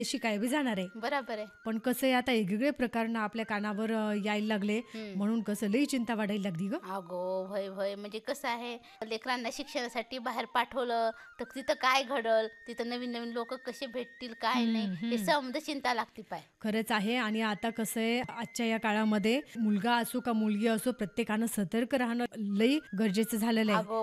शिकाय बी जाणार आहे. बरोबर आहे. पण कसं आहे आता वेगवेगळे प्रकरणं आपल्या कानावर यायला लागले, म्हणून कसं लई चिंता वाढायला लागली ग. अगो भय भय, म्हणजे कसं आहे, लेकरांना शिक्षणासाठी बाहेर पाठवलं तर तिथं काय घडल, तिथं नवीन नवीन लोक कसे भेटतील काय नाही, हे समज चिंता लागती पाय. खरंच आहे. आणि आता कसं आहे आजच्या या काळामध्ये मुलगा असो का मुलगी असो प्रत्येकानं सतर्क राहणं लई गरजेचं झालेलं आहे. अगो